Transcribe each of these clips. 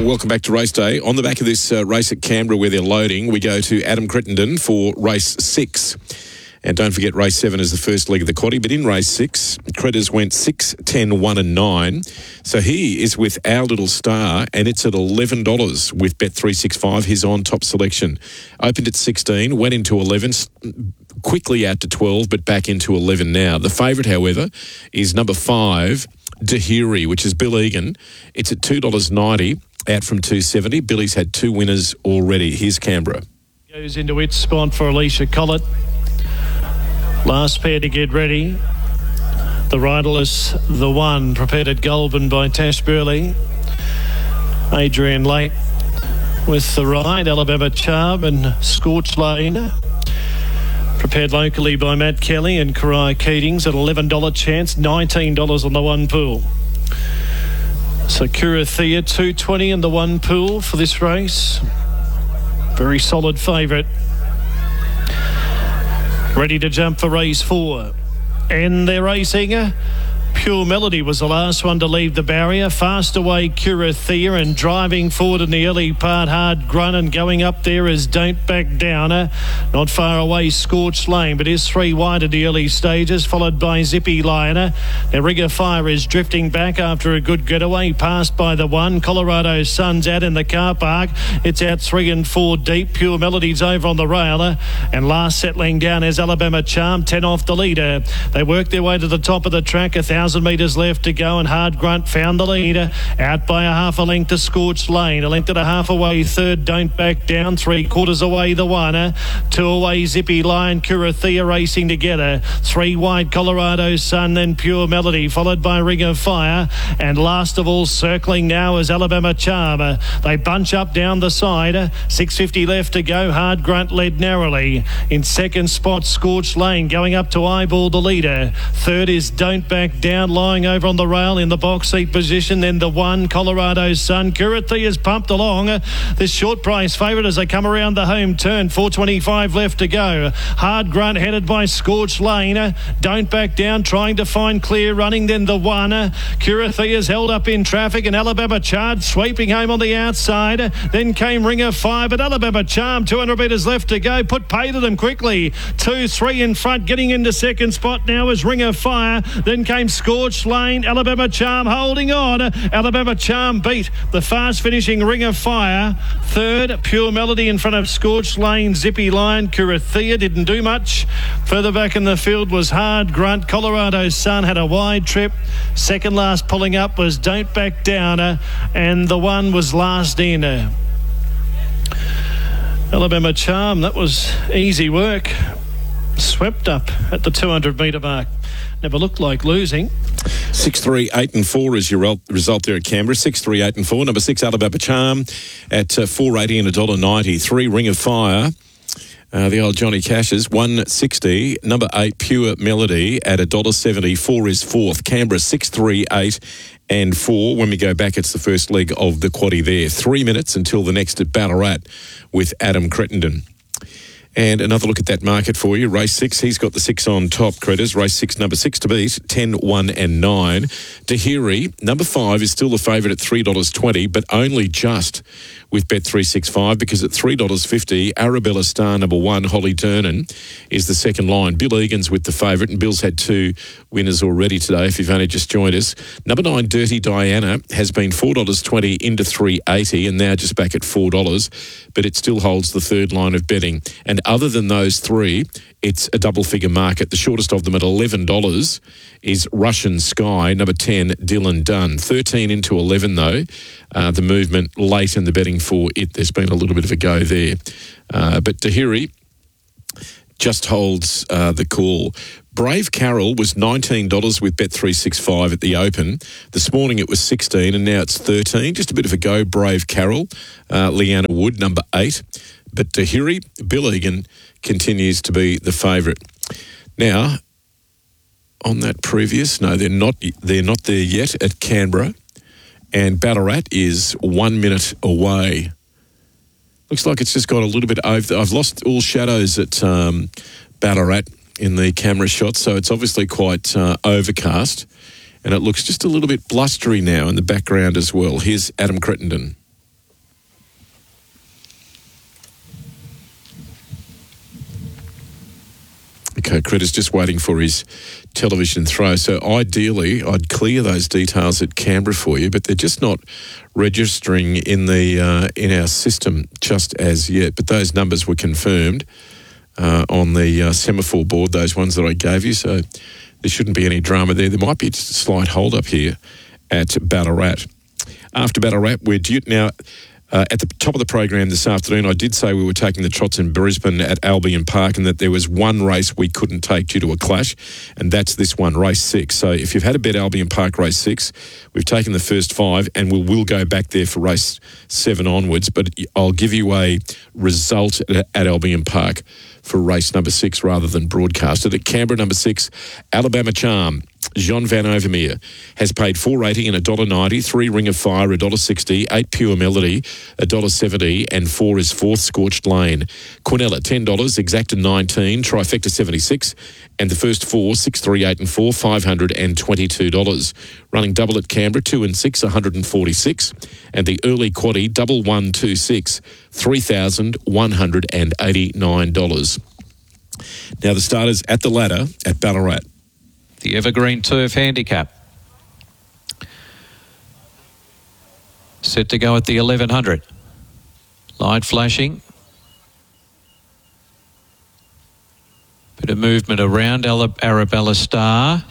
welcome back to Race Day. On the back of this race at Canberra where they're loading, we go to Adam Crittenden for race 6. And don't forget race 7 is the first leg of the quaddie. But in race 6, Critters went 6, 10, 1 and 9. So he is with Our Little Star, and it's at $11 with Bet365, his on-top selection. Opened at 16, went into 11, quickly out to 12, but back into 11 now. The favourite, however, is number 5, Dahiri, which is Bill Egan. It's at $2.90, out from $2.70. Billy's had 2 winners already. Here's Canberra. Goes into its spot for Alicia Collett. Last pair to get ready. The riderless, the one, prepared at Goulburn by Tash Burley. Adrian Lake with the ride. Alabama Charm and Scorch Lane. Prepared locally by Matt Kelly and Karai Keatings at $11 chance, $19 on the one pool. Sakura Thea, $2.20 in the one pool for this race. Very solid favourite. Ready to jump for race 4. And they're racing. Pure Melody was the last one to leave the barrier. Fast away Curathea, and driving forward in the early part, Hard Grunt, and going up there is Don't Back Down. Not far away Scorched Lane, but is 3 wide at the early stages, followed by Zippy Liner. Now Ring of Fire is drifting back after a good getaway, passed by the one. Colorado Sun's out in the car park. It's out 3 and 4 deep. Pure Melody's over on the rail, and last settling down is Alabama Charm, 10 off the leader. They work their way to the top of the track, 1,000 metres left to go, and Hard Grunt found the leader, out by a half a length to Scorched Lane, a length and a half away third, Don't Back Down, 3/4 away the one, 2 away Zippy Lion, Curathea racing together, 3 wide Colorado Sun, then Pure Melody, followed by Ring of Fire, and last of all circling now is Alabama Charm. They bunch up down the side, 6:50 left to go. Hard Grunt led narrowly. In second spot Scorched Lane, going up to eyeball the leader. Third is Don't Back Down, lying over on the rail in the box seat position. Then the one, Colorado Sun. Curathea is pumped along. This short price favourite as they come around the home turn. 4:25 left to go. Hard Grunt headed by Scorched Lane. Don't Back Down trying to find clear running. Then the one. Curathea's held up in traffic, and Alabama Charm sweeping home on the outside. Then came Ring of Fire, but Alabama Charm, 200 metres left to go, put pay to them quickly. 2-3 in front, getting into second spot now is Ring of Fire. Then came Scorched Lane. Alabama Charm holding on. Alabama Charm beat the fast finishing Ring of Fire. Third, Pure Melody in front of Scorched Lane. Zippy Lion. Curathea didn't do much. Further back in the field was Hard Grunt. Colorado Sun had a wide trip. Second last pulling up was Don't Back Down, and the one was last in. Alabama Charm, that was easy work. Swept up at the 200 metre mark. Never looked like losing. 6, 3, 8 and 4 is your result there at Canberra. 6, 3, 8 and 4. Number 6, Alabama Charm at $4.80 and $1.90. 3, Ring of Fire. The old Johnny Cashes, $1.60. Number 8, Pure Melody at $1.70. 4 is fourth. Canberra, 6, 3, 8 and 4. When we go back, it's the first leg of the quaddie there. 3 minutes until the next at Ballarat with Adam Crittenden. And another look at that market for you. Race 6, he's got the 6 on top, Critters. Race 6, number 6 to beat, 10, 1 and 9. Dahiri, number 5, is still the favourite at $3.20, but only just with Bet365, because at $3.50, Arabella Star, number 1, Holly Turner, is the second line. Bill Egan's with the favourite, and Bill's had 2 winners already today, if you've only just joined us. Number 9, Dirty Diana, has been $4.20 into $3.80, and now just back at $4, but it still holds the third line of betting. And other than those 3, it's a double-figure market. The shortest of them at $11 is Russian Sky, number 10, Dylan Dunn. 13 into 11, though. The movement late in the betting for it, there's been a little bit of a go there. But Dahiri just holds the call. Brave Carol was $19 with Bet365 at the Open. This morning it was 16 and now it's 13. Just a bit of a go, Brave Carol. Leanna Wood, number 8. But Dahiri, Bill Egan, continues to be the favourite. Now, on that previous, no, they're not there yet at Canberra, and Ballarat is 1 minute away. Looks like it's just got a little bit over. I've lost all shadows at Ballarat in the camera shot, so it's obviously quite overcast, and it looks just a little bit blustery now in the background as well. Here's Adam Crittenden. Critter's just waiting for his television throw. So ideally, I'd clear those details at Canberra for you, but they're just not registering in our system just as yet. But those numbers were confirmed on the semaphore board, those ones that I gave you. So there shouldn't be any drama there. There might be just a slight hold up here at Ballarat. After Ballarat, we're due now. At the top of the program this afternoon, I did say we were taking the trots in Brisbane at Albion Park and that there was one race we couldn't take due to a clash, and that's this one, race 6. So if you've had a bet Albion Park race 6, we've taken the first 5 and we'll go back there for race 7 onwards, but I'll give you a result at Albion Park for race number 6 rather than broadcast it. At Canberra, number 6, Alabama Charm. Jean Van Overmeer has paid $4.80 and $1.90, 3 Ring of Fire, $1.60, 8 Pure Melody, $1.70, and 4 is Fourth Scorched Lane. Quinella, $10, Exacta 19, Trifecta 76, and the first 4, 6, 3, 8 and 4, $522. Running double at Canberra, 2 and 6, $146, and the early quaddie, double 1, 2, 6, $3,189. Now the starters at the ladder at Ballarat. The Evergreen Turf Handicap. Set to go at the 1100. Light flashing. Bit of movement around Arabella Star.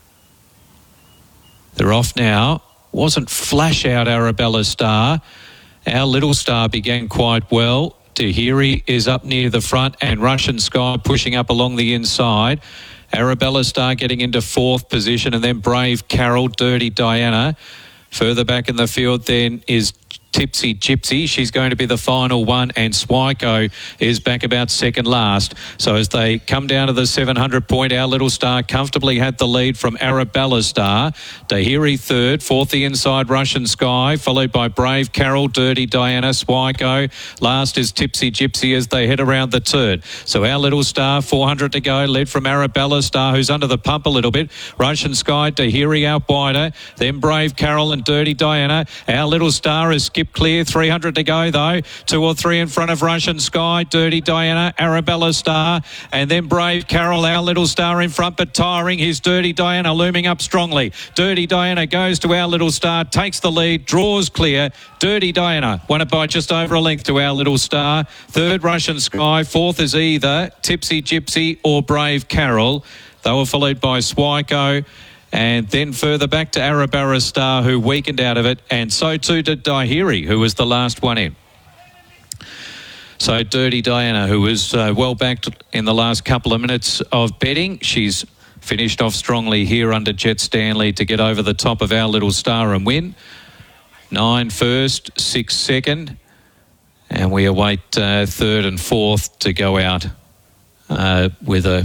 They're off now. Wasn't flash out Arabella Star. Our Little Star began quite well. Tahiri is up near the front and Russian Sky pushing up along the inside. Arabella Star getting into 4th position, and then Brave Carol, Dirty Diana. Further back in the field then is Tipsy Gypsy. She's going to be the final one, and Swyko is back about second last. So as they come down to the 700 point, Our Little Star comfortably had the lead from Arabella Star. Dahiri third, fourth the inside Russian Sky, followed by Brave Carol, Dirty Diana, Swyko. Last is Tipsy Gypsy as they head around the turn. So Our Little Star, 400 to go, led from Arabella Star, who's under the pump a little bit. Russian Sky, Dahiri out wider, then Brave Carol and Dirty Diana. Our Little Star is skip clear, 300 to go though, 2 or 3 in front of Russian Sky, Dirty Diana, Arabella Star, and then Brave Carol, Our Little Star in front, but tiring. Here's Dirty Diana looming up strongly. Dirty Diana goes to Our Little Star, takes the lead, draws clear. Dirty Diana won it by just over a length to Our Little Star. Third Russian Sky, fourth is either Tipsy Gypsy or Brave Carol. They were followed by Swyko. And then further back to Arabella Star, who weakened out of it, and so too did Dahiri, who was the last one in. So Dirty Diana, who was well backed in the last couple of minutes of betting, she's finished off strongly here under Jet Stanley to get over the top of Our Little Star and win. 9 first, 6 second, and we await third and fourth to go out with a...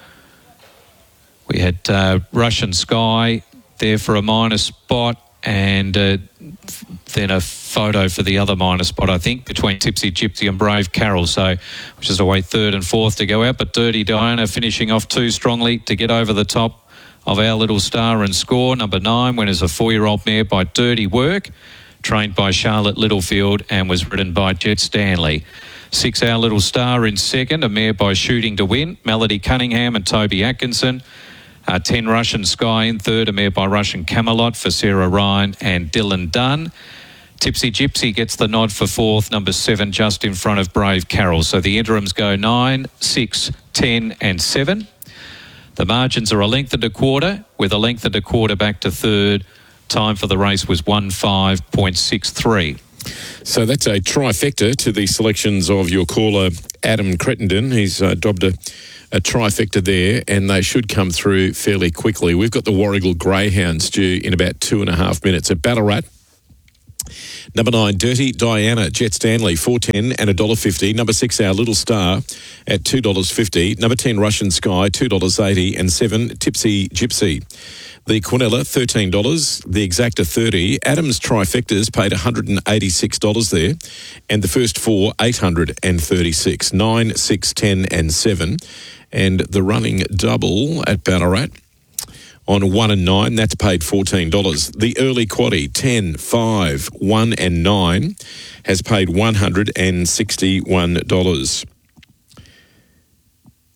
We had Russian Sky there for a minor spot, and then a photo for the other minor spot, I think, between Tipsy Gypsy and Brave Carol. So which is away third and fourth to go out, but Dirty Diana finishing off too strongly to get over the top of Our Little Star and score. Number 9 went as a 4-year-old mare by Dirty Work, trained by Charlotte Littlefield and was ridden by Jet Stanley. 6 Our Little Star in second, a mare by Shooting to Win, Melody Cunningham and Toby Atkinson. 10 Russian Sky in third, a mare by Russian Camelot for Sarah Ryan and Dylan Dunn. Tipsy Gypsy gets the nod for fourth, number 7 just in front of Brave Carol. So the interims go 9, 6, 10 and 7. The margins are a length and a quarter, with a length and a quarter back to third. Time for the race was 1:05.63. So that's a trifecta to the selections of your caller, Adam Crittenden. He's dropped a trifecta there, and they should come through fairly quickly. We've got the Warrigal Greyhounds due in about 2.5 minutes. At Ballarat, number 9, Dirty Diana, Jet Stanley, $4.10 and $1.50. Number 6, Our Little Star at $2.50. Number 10, Russian Sky, $2.80. And 7, Tipsy Gypsy. The Quinella, $13. The Exacta, $30. Adams trifectas paid $186 there. And the first 4, $836. 9, 6, 10 and 7. And the running double at Ballarat on 1 and 9, that's paid $14. The early quaddie, 10, 5, 1 and 9, has paid $161.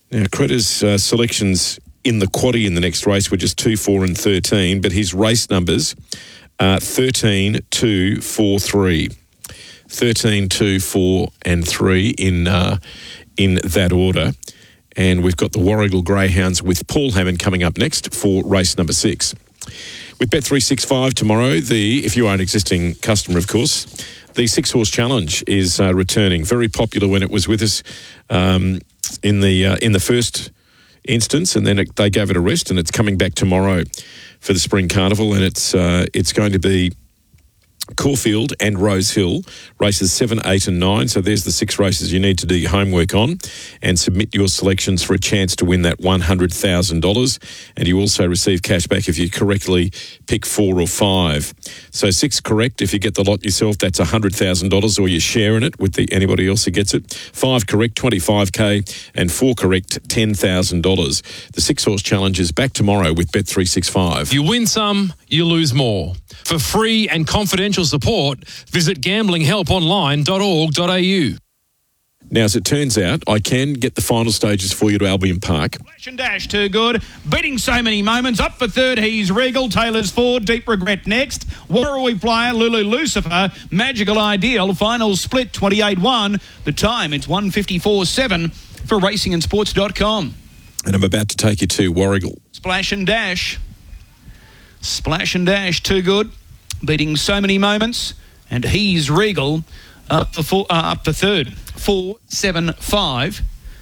Now, Cretter's selections in the quaddie in the next race were just 2, 4 and 13, but his race numbers are 13, 2, 4, 3. 13, 2, 4 and 3 in that order. And we've got the Warragul Greyhounds with Paul Hammond coming up next for race number 6. With Bet365 tomorrow, if you are an existing customer, of course, the 6-horse challenge is returning. Very popular when it was with us in the first instance, and then they gave it a rest, and it's coming back tomorrow for the Spring Carnival, and it's going to be Caulfield and Rose Hill, races 7, 8 and 9. So there's the 6 races you need to do your homework on and submit your selections for a chance to win that $100,000. And you also receive cash back if you correctly pick 4 or 5. So 6 correct, if you get the lot yourself, that's $100,000, or you share in it with anybody else who gets it. 5 correct, $25,000, and 4 correct, $10,000. The 6-horse challenge is back tomorrow with Bet365. You win some, you lose more. For free and confidential support, visit gamblinghelponline.org.au. Now, as it turns out, I can get the final stages for you to Albion Park. Flash and Dash, too good. Beating So Many Moments. Up for third, He's Regal. Taylor's four. Deep Regret next. Warrawee Player, Lulu Lucifer. Magical Ideal. Final split, 28-1. The time, it's 1:54.7 for racingandsports.com. And I'm about to take you to Warragul. Splash and Dash. Splash and Dash, too good. Beating So Many Moments. And He's Regal up for third. 4-7-5.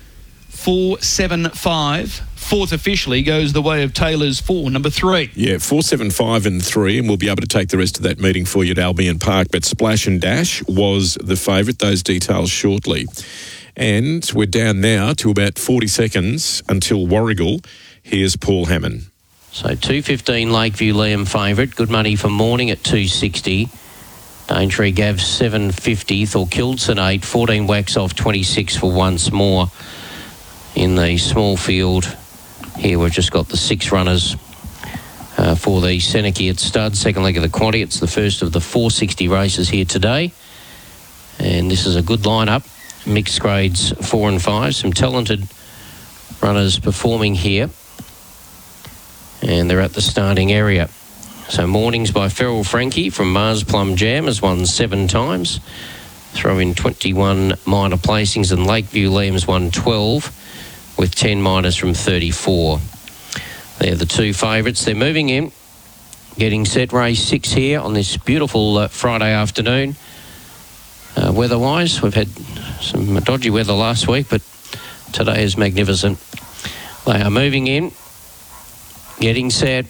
4-7-5. Fourth officially goes the way of Taylor's 4, number 3. Yeah, 4, 7, 5 and 3, and we'll be able to take the rest of that meeting for you at Albion Park. But Splash and Dash was the favourite. Those details shortly. And we're down now to about 40 seconds until Warragul. Here's Paul Hammond. So 2.15 Lakeview Liam favourite. Good money for Morning at 2.60. Daintree Gav 7.50. Thorkildson 8. 14 Wax Off 26 for Once More. In the small field here, we've just got the 6 runners for the Seneca at stud. Second leg of the quaddy. It's the first of the 460 races here today. And this is a good lineup. Mixed grades 4 and 5. Some talented runners performing here. And they're at the starting area. So Mornings by Feral Frankie from Mars Plum Jam has won 7 times. Throw in 21 minor placings, and Lakeview Liam's won 12 with 10 minors from 34. They're the 2 favourites. They're moving in. Getting set race 6 here on this beautiful Friday afternoon. Weather-wise, we've had some dodgy weather last week, but today is magnificent. They are moving in. Getting set.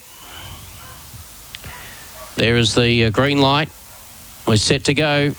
There is the green light. We're set to go.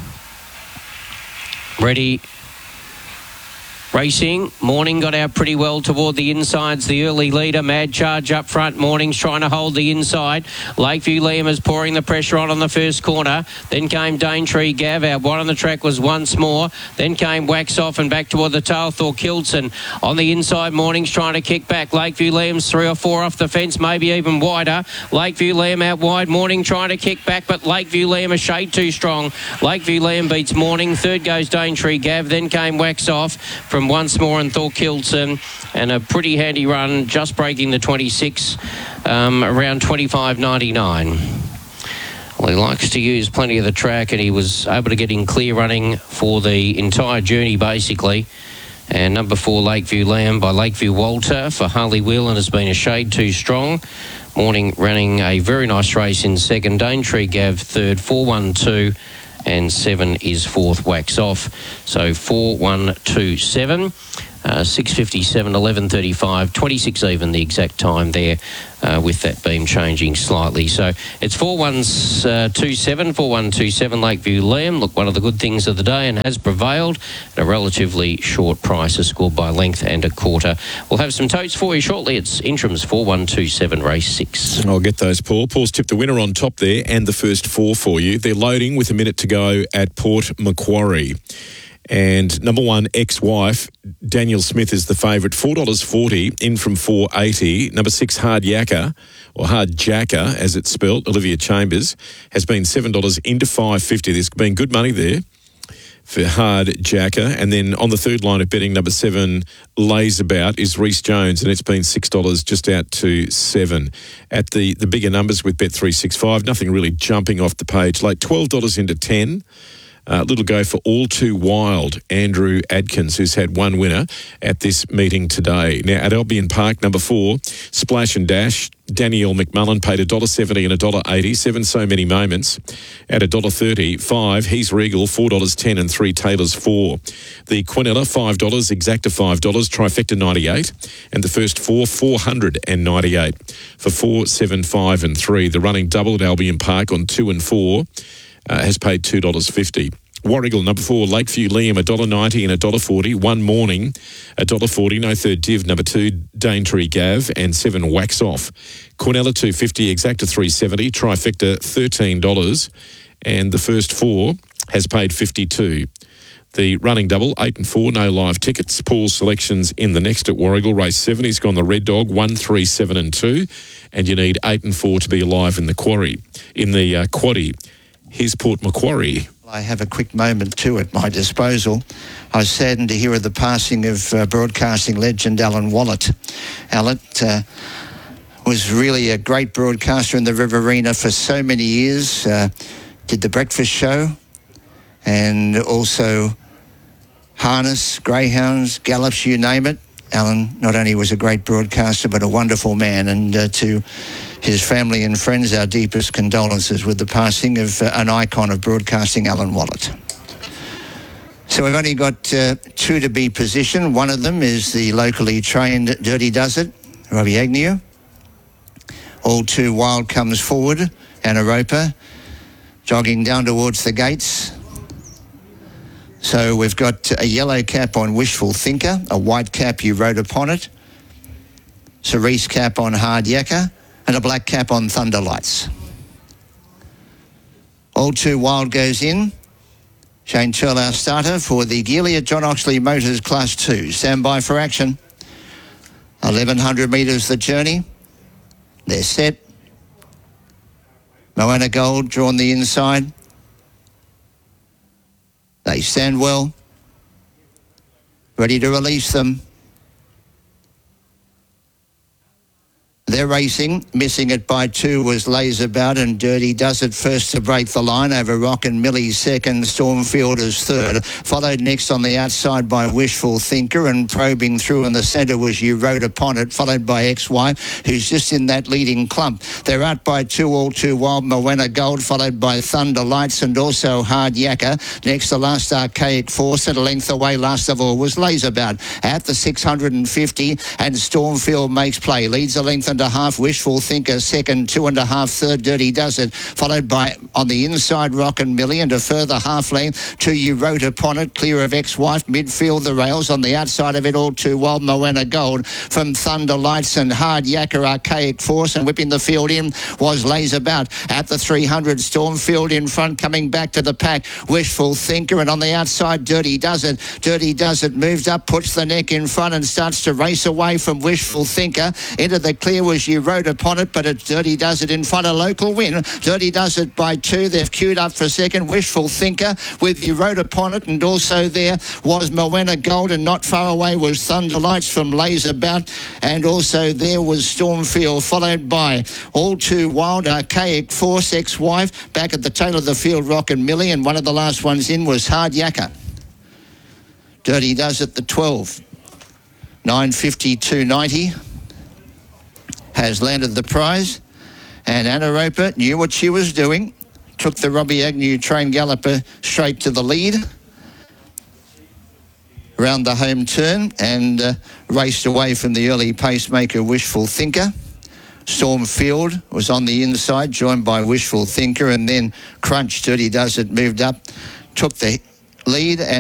Ready. Racing. Morning got out pretty well toward the insides. The early leader, Mad Charge up front. Morning's trying to hold the inside. Lakeview Liam is pouring the pressure on the first corner. Then came Daintree Gav. Out wide on the track was Once More. Then came Wax Off and back toward the tail. Thorkildson on the inside. Morning's trying to kick back. Lakeview Liam's 3 or 4 off the fence, maybe even wider. Lakeview Liam out wide. Morning trying to kick back, but Lakeview Liam a shade too strong. Lakeview Liam beats Morning. Third goes Daintree Gav. Then came Wax Off from Once More and Thorkildson, and a pretty handy run, just breaking the 26, around 25.99. Well, he likes to use plenty of the track, and he was able to get in clear running for the entire journey, basically. And number 4, Lakeview Liam by Lakeview Walter for Harley Whelan has been a shade too strong. Morning running a very nice race in second. Daintree Gav third, 4-1-2. And 7 is fourth, Wax Off. So 4-1-2-7, 6:57, 11:35, 26 even the exact time there, with that beam changing slightly. So it's 4-1-2-7, 4-1-2-7 Lakeview Liam. Look, one of the good things of the day, and has prevailed at a relatively short price, scored by length and a quarter. We'll have some totes for you shortly. It's Intram's 4-1-2-7 race 6. I'll get those, Paul. Paul's tipped the winner on top there and the first 4 for you. They're loading with a minute to go at Port Macquarie. And number 1, Ex-Wife, Daniel Smith is the favourite, $4.40, in from $4.80. Number 6, Hard Yakka, or Hard Jacker, as it's spelt, Olivia Chambers, has been $7 into $5.50. There's been good money there for Hard Jacker. And then on the third line of betting, number 7, Lays About, is Reece Jones, and it's been $6 just out to $7. At the bigger numbers with Bet365, nothing really jumping off the page. Like $12 into 10. Little go for All Too Wild, Andrew Adkins, who's had one winner at this meeting today. Now, at Albion Park, number 4, Splash and Dash, Danielle McMullen paid $1.70 and $1.80. 7 So Many Moments at $1.30. 5, He's Regal, $4.10 and 3 Taylor's 4. The Quinella, $5, Exacta $5, Trifecta 98, and the first 4, $498 for 4, 7, 5 and 3. The running double at Albion Park on 2 and 4. Has paid $2.50. Warrigal, number 4, Lakeview Liam, $1.90 and $1.40. One Morning, $1.40. No Third Div, number 2, Daintree Gav, and 7 Wax Off. Quinella, $2.50. Exacta, $3.70. Trifecta, $13. And the first 4 has paid $52. The running double, 8 and 4, no live tickets. Paul's selections in the next at Warrigal. Race 7, he's gone the Red Dog, 1, 3, 7 and 2. And you need 8 and 4 to be alive in the quaddy. Here's Port Macquarie. I have a quick moment too at my disposal. I was saddened to hear of the passing of broadcasting legend Alan Wallet. Alan was really a great broadcaster in the Riverina for so many years. Did the breakfast show and also harness, greyhounds, gallops, you name it. Alan not only was a great broadcaster but a wonderful man, and to his family and friends, our deepest condolences with the passing of an icon of broadcasting, Alan Wallet. So we've only got 2 to be positioned. One of them is the locally trained Dirty Does It, Robbie Agnew. All Too Wild comes forward, Anna Roper, jogging down towards the gates. So we've got a yellow cap on Wishful Thinker, a white cap You Rode Upon It, cerise cap on Hard Yakka, and a black cap on Thunder Lights. All Too Wild goes in. Shane Churl, our starter for the Geely John Oxley Motors Class 2. Stand by for action. 1,100 metres the journey. They're set. Moana Gold drawn the inside. They stand well. Ready to release them. They're racing. Missing it by 2 was Lays About, and Dirty Does It first to break the line over Rockin' Millie second, Stormfield is third. Followed next on the outside by Wishful Thinker, and probing through in the centre was You Rode Upon It, followed by Ex-Wife, who's just in that leading clump. They're out by 2, All Too Wild, Moana Gold, followed by Thunder Lights and also Hard Yakka. Next, the last Archaic Force, at a length away last of all was Lays About. At the 650, and Stormfield makes play. Leads a length and a half, Wishful Thinker second, 2.5 third, Dirty Does It, followed by on the inside Rockin' Millie, and a further half length to You Wrote Upon It, clear of Ex-Wife, midfield the rails, on the outside of it All Too Wild, Moana Gold from Thunder Lights and Hard Yakka, Archaic Force, and whipping the field in was Lays About. At the 300, Stormfield in front, coming back to the pack, Wishful Thinker, and on the outside Dirty Does It. Dirty Does It moves up, puts the neck in front and starts to race away from Wishful Thinker. Into the clear was You Rode Upon It, but it's Dirty Does It in front, a local win. Dirty Does It by 2. They've queued up for second. Wishful Thinker with You Rode Upon It, and also there was Moana Gold, and not far away was Thunder Lights from Lays About, and also there was Stormfield, followed by All Too Wild, Archaic Force, Ex-Wife, back at the tail of the field Rockin' Millie, and one of the last ones in was Hard Yakka. Dirty Does It the 12. 9.52.90. Has landed the prize, and Anna Roper knew what she was doing, took the Robbie Agnew trained galloper straight to the lead around the home turn, and raced away from the early pacemaker Wishful Thinker. Stormfield was on the inside, joined by Wishful Thinker, and then Crunch, Dirty Does It moved up, took the lead, and